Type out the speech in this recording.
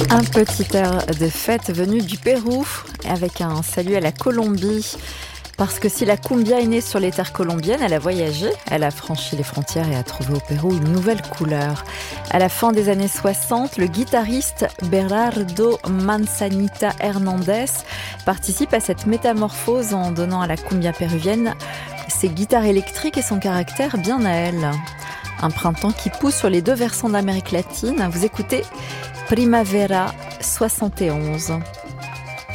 Un petit air de fête venu du Pérou avec un salut à la Colombie. Parce que si la cumbia est née sur les terres colombiennes, elle a voyagé, elle a franchi les frontières et a trouvé au Pérou une nouvelle couleur. À la fin des années 60, le guitariste Berardo Manzanita Hernandez participe à cette métamorphose en donnant à la cumbia péruvienne ses guitares électriques et son caractère bien à elle. Un printemps qui pousse sur les deux versants d'Amérique latine. Vous écoutez Primavera 71.